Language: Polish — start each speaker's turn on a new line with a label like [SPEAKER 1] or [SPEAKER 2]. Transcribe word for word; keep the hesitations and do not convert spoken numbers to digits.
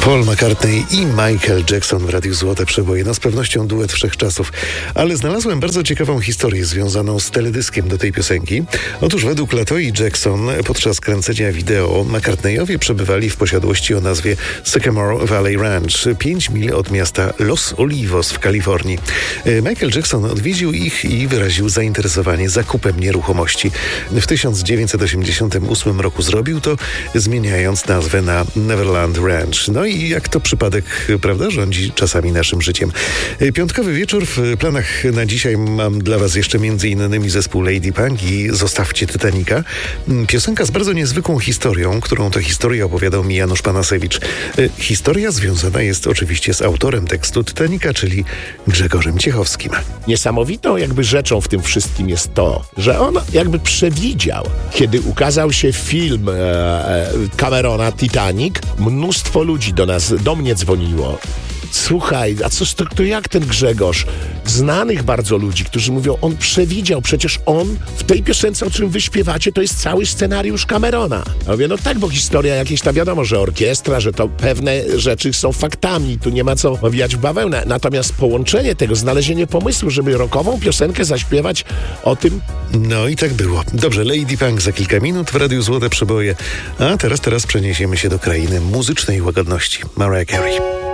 [SPEAKER 1] Paul McCartney i Michael Jackson w Radiu Złote Przeboje. No z pewnością duet wszechczasów. Ale znalazłem bardzo ciekawą historię związaną z teledyskiem do tej piosenki. Otóż według Latoi Jackson podczas kręcenia wideo McCartneyowie przebywali w posiadłości o nazwie Sycamore Valley Ranch, pięć mil od miasta Los Olivos w Kalifornii. Michael Jackson odwiedził ich i wyraził zainteresowanie zakupem nieruchomości. W tysiąc dziewięćset osiemdziesiątym ósmym roku zrobił to, zmieniając nazwę na Neverland Ranch. No i jak to przypadek, prawda, rządzi czasami naszym życiem. Piątkowy wieczór. W planach na dzisiaj mam dla was jeszcze między innymi zespół Lady Punk i Zostawcie Titanica. Piosenka z bardzo niezwykłą historią, którą to historię opowiadał mi Janusz Panasewicz. Historia związana jest oczywiście z autorem tekstu Titanica, czyli Grzegorzem Ciechowskim.
[SPEAKER 2] Niesamowitą jakby rzeczą w tym wszystkim jest to, że on jakby przewidział, kiedy ukazał się film e, Camerona Titanic, mnóstwo ludzi do nas, do mnie dzwoniło. Słuchaj, a co to, to jak ten Grzegorz? Znanych bardzo ludzi, którzy mówią, on przewidział, przecież on w tej piosence, o czym wy śpiewacie, to jest cały scenariusz Camerona. Ja mówię, no tak, bo historia jakieś, ta wiadomo, że orkiestra, że to pewne rzeczy są faktami, tu nie ma co owijać w bawełnę. Natomiast połączenie tego, znalezienie pomysłu, żeby rockową piosenkę zaśpiewać o tym...
[SPEAKER 1] No i tak było. Dobrze, Lady Punk za kilka minut w Radiu Złote Przeboje. A teraz, teraz przeniesiemy się do krainy muzycznej łagodności. Mariah Carey.